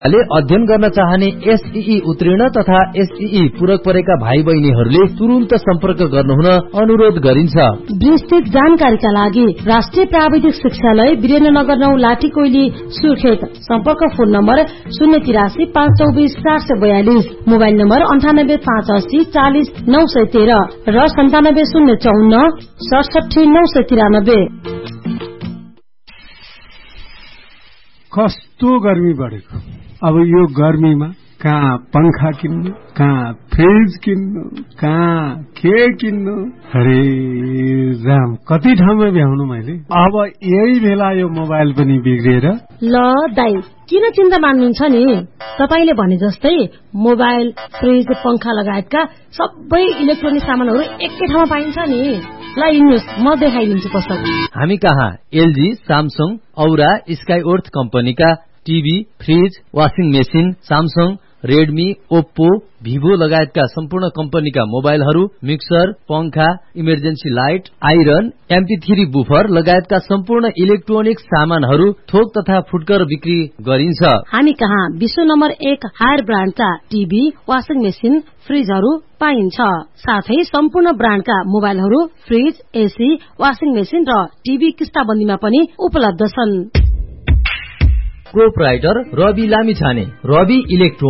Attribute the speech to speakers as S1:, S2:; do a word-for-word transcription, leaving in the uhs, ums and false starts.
S1: अध्ययन गर्न चाहने एसईई उत्तीर्ण तथा एसईई पूरक परेका भाइ बहिनीहरूले तुरुन्त सम्पर्क गर्नुहुन अनुरोध गरिन्छ।
S2: विस्तृत जानकारीका लागि राष्ट्रिय प्राविधिक शिक्षालय वीरेन्द्रनगर नौ लाठी कोइली सुर्खेत। सम्पर्क फोन नम्बर शून्य तिरासी पाँच चौबिस चार सय बयालिस, मोबाइल नम्बर अन्ठानब्बे पाँच अस्सी चालिस नौ सय तेह्र र सन्तानब्बे शून्य चौन्न सडसठी नौ सय तिरानब्बे।
S3: कस्तो गर्मी बढेको, अब यो गर्मीमा कहाँ पंखा किन्नु, कहाँ फ्रिज किन्नु, कहाँ के किन्नु, अरे राम कति ठाउँमा भ्याउनु मैले। अब यही बेला यो मोबाइल पनि बिग्रिएर।
S2: ल दाइ किन चिन्ता मान्नुहुन्छ नि, तपाईले भने जस्तै मोबाइल फ्रिज पंखा लगायतका सबै इलेक्ट्रोनिक सामानहरू एकै ठाउँमा पाइन्छ नि। ल हिँड्नुस् म देखाइदिन्छु पसल।
S1: हामी कहाँ एलजी, सामसङ, औरा, स्काइओर्थ कम्पनीका TV, fridge, washing machine, Samsung, Redmi, Oppo, Vivo लगायतका सम्पूर्ण कम्पनीका मोबाइलहरू, मिक्सर, पंखा, emergency light, iron, MP three buffer लगायतका सम्पूर्ण इलेक्ट्रोनिक सामानहरू थोक तथा फुटकर बिक्री गरिन्छ।
S2: हामी कहाँ विश्व नम्बर एक हायर ब्रान्डका टिभी, वाशिङ मेसिन, फ्रिजहरू पाइन्छ। साथै सम्पूर्ण ब्रान्डका मोबाइलहरू, फ्रिज, एसी, वाशिङ मेसिन र टिभी किस्ताबन्दीमा पनि उपलब्ध छन्।
S1: Proprietor Rabi Lamichhane, Rabi electronic.